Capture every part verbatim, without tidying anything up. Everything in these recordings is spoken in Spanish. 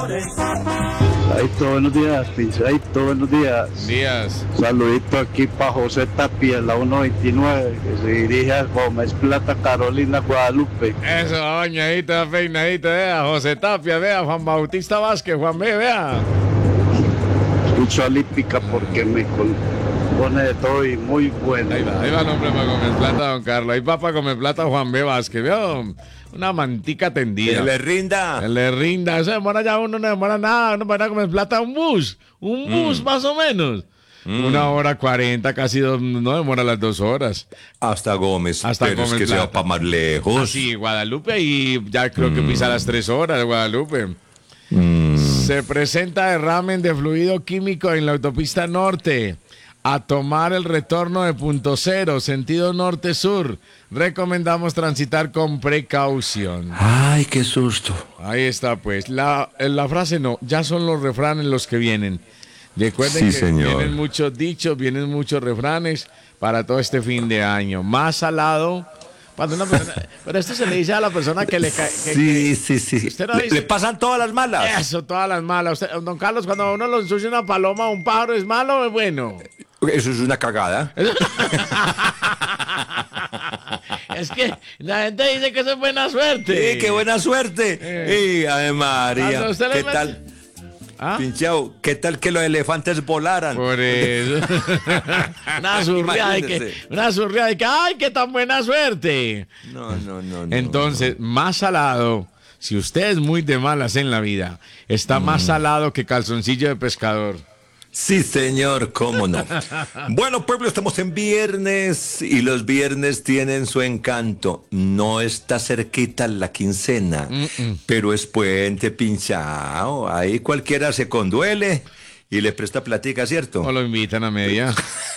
Pinchadito, buenos días, Pinchadito, buenos días. Días. Saludito aquí para José Tapia, la ciento veintinueve, que se dirige a Gómez Plata, Carolina, Guadalupe. Eso, bañadita, peinadita, vea, José Tapia, vea, Juan Bautista Vázquez, Juan B, vea. Escucho a Lípica porque me pone de todo y muy bueno. Ahí va, ahí va el nombre para comer plata, don Carlos. Ahí va para comer plata, Juan B. Vázquez, vea. Una mantica tendida. Que le rinda. Que le rinda. Eso demora ya uno, no demora nada. Uno para comer plata, un bus. Un bus, mm. más o menos. Mm. Una hora cuarenta, casi dos, no demora las dos horas. Hasta Gómez. Hasta pero Gómez es que Plata. se va para más lejos. Ah, sí, Guadalupe y ya creo que pisa las tres horas, Guadalupe. Mm. Se presenta derramen de fluido químico en la autopista norte. A tomar el retorno de Punto Cero, sentido norte-sur. Recomendamos transitar con precaución. Ay, qué susto. Ahí está, pues. La, la frase no, ya son los refranes los que vienen. Recuerden sí, que señor. vienen muchos dichos, vienen muchos refranes para todo este fin de año. Más salado. Cuando una persona, pero esto se le dice a la persona que le cae. Que, sí, que, sí, sí. Usted no le, dice, le pasan todas las malas. Eso, todas las malas. Usted, don Carlos, cuando a uno lo ensucia una paloma o un pájaro, ¿es malo o es bueno? Eso es una cagada. Es que la gente dice que eso es buena suerte. Sí, qué buena suerte. Eh. Y ay, María, ¿qué met... tal? ¿Ah? Pinchao, ¿qué tal que los elefantes volaran? Por eso. Una surreada de que, una surreada de que, ¡ay, qué tan buena suerte! No, no, no, no. Entonces, no. más salado, si usted es muy de malas en la vida, está mm. más salado que calzoncillo de pescador. Sí, señor, cómo no. Bueno, pueblo, estamos en viernes y los viernes tienen su encanto. No está cerquita la quincena, Mm-mm. pero es puente, pinchao. Ahí cualquiera se conduele y le presta platica, ¿cierto? O lo invitan a media.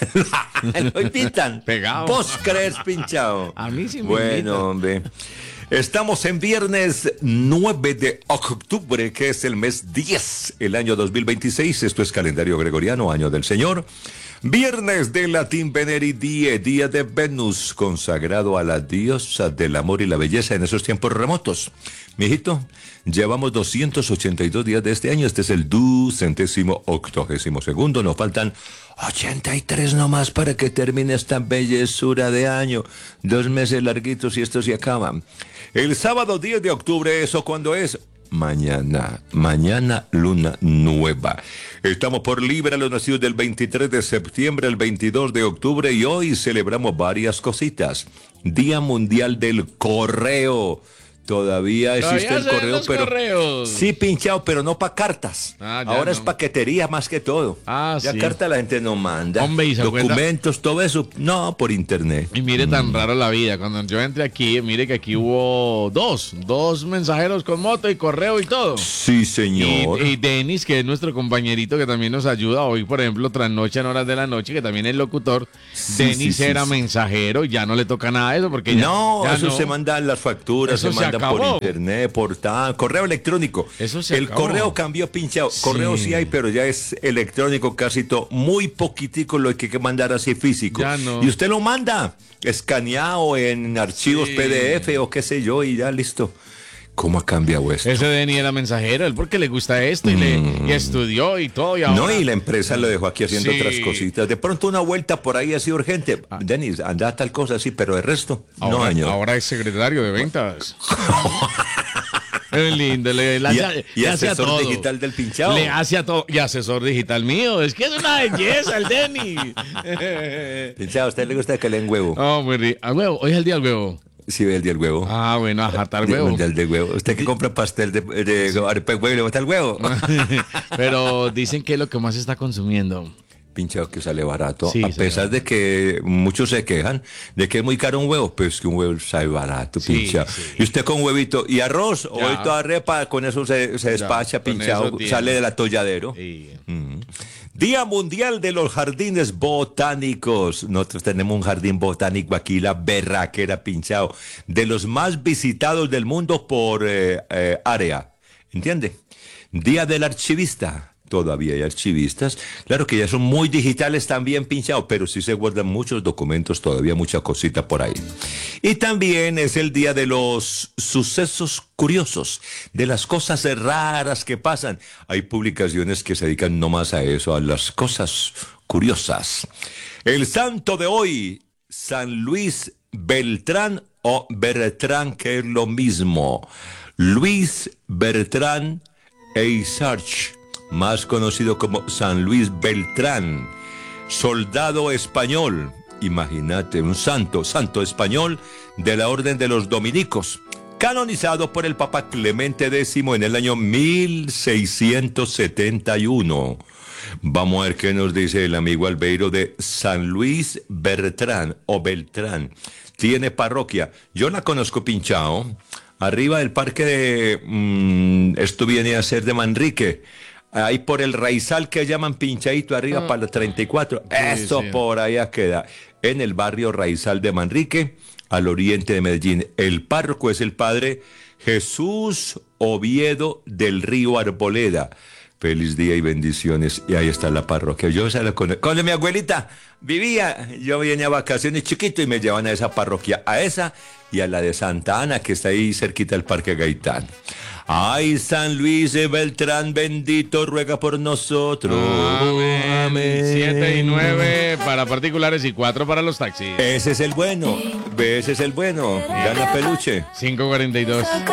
Lo invitan. Pegado. ¿Vos crees, pinchao? A mí sí me Bueno, invitan. hombre. Estamos en viernes nueve de octubre, que es el mes diez, el año dos mil veintiséis. Esto es calendario gregoriano, año del Señor. Viernes de Latín Veneri Die, día de Venus, consagrado a la diosa del amor y la belleza en esos tiempos remotos. Mijito, llevamos doscientos ochenta y dos días de este año. Este es el ducentésimo octogésimo segundo. Nos faltan ochenta y tres nomás para que termine esta bellezura de año. Dos meses larguitos y esto se acaba. El sábado diez de octubre, ¿eso cuándo es? Mañana, mañana luna nueva. Estamos por Libra, los nacidos del veintitrés de septiembre al veintidós de octubre y hoy celebramos varias cositas. Día Mundial del Correo. Todavía existe Todavía el correo, pero correos. Sí, pinchado, pero no para cartas. Ah, Ahora no. es paquetería más que todo. Ah, ya sí. carta la gente no manda. Hombre, ¿y se documentos, todo eso, no, por internet. Y mire tan Mm. raro la vida. Cuando yo entré aquí, mire que aquí hubo dos, dos mensajeros con moto y correo y todo. Sí, señor. Y, y Denis, que es nuestro compañerito que también nos ayuda hoy, por ejemplo, trasnoche en horas de la noche, que también es locutor. Sí, Denis sí, sí, era sí. mensajero, ya no le toca nada de eso porque ya, No, ya eso no. se mandan las facturas, Eso se se mandan acabó. por internet, portal, correo electrónico. Eso se El acabó. correo cambió, pinchado. Sí. Correo sí hay, pero ya es electrónico casi todo. Muy poquitico lo que hay que mandar así físico. Ya no. Y usted lo manda escaneado en archivos Sí. P D F o qué sé yo y ya listo. ¿Cómo ha cambiado esto? Ese Denis era mensajero, él porque le gusta esto y, le, y estudió y todo. Y ahora... No, y la empresa lo dejó aquí haciendo Sí. otras cositas. De pronto una vuelta por ahí así urgente. Ah. Denis, anda tal cosa así, pero el resto, ahora, no, año. ahora es secretario de ventas. Es lindo, le, le y, hace, y le hace a asesor todo. digital del pinchado. Le hace a todo. Y asesor digital mío. Es que es una belleza el Denis. Pinchado, ¿a usted le gusta que le den huevo? Oh, muy rico. Al huevo. Hoy es el día del huevo. Sí, ve el día del huevo. Ah, bueno, a jartar huevo. El día del huevo. Usted que compra pastel de, de, de arepa de huevo y le gusta el huevo. Pero dicen que es lo que más se está consumiendo. Pinchado, que sale barato. Sí, a pesar señor. de que muchos se quejan de que es muy caro un huevo, pues que un huevo sale barato, Sí, pinchado. sí. Y usted con huevito y arroz, o Ya. huevito de arepa, con eso se, se despacha, con pinchado, eso tiene. sale del atolladero. Sí. Mm. Día Mundial de los Jardines Botánicos. Nosotros tenemos un jardín botánico aquí, la berraquera, pinchado, de los más visitados del mundo por eh, eh, área. ¿Entiende? Día del Archivista. Todavía hay archivistas, claro que ya son muy digitales también pinchados, pero sí se guardan muchos documentos, todavía mucha cosita por ahí. Y también es el día de los sucesos curiosos, de las cosas raras que pasan. Hay publicaciones que se dedican nomás a eso, a las cosas curiosas. El santo de hoy, San Luis Beltrán o Bertrán, que es lo mismo. Luis Bertrán Eissarch, más conocido como San Luis Beltrán, soldado español, imagínate, un santo, santo español de la Orden de los Dominicos, canonizado por el Papa Clemente décimo en el año mil seiscientos setenta y uno. Vamos a ver qué nos dice el amigo Albeiro de San Luis Bertrán o Beltrán. Tiene parroquia, yo la conozco pinchado, arriba del parque de, mmm, esto viene a ser de Manrique, ahí por el Raizal que llaman pinchadito arriba mm. para la treinta y cuatro, sí, eso sí. Por allá queda, en el barrio Raizal de Manrique, al oriente de Medellín. El párroco es el padre Jesús Oviedo del Río Arboleda. Feliz día y bendiciones. Y ahí está la parroquia. Yo se la conozco. Cuando mi abuelita vivía, yo venía a vacaciones chiquito y me llevaban a esa parroquia, a esa y a la de Santa Ana, que está ahí cerquita del Parque Gaitán. Ay, San Luis de Beltrán, bendito, ruega por nosotros. Amén. Amén. Siete y nueve para particulares y cuatro para los taxis. Ese es el bueno. Ese es el bueno. Gana peluche. cinco cuarenta y dos.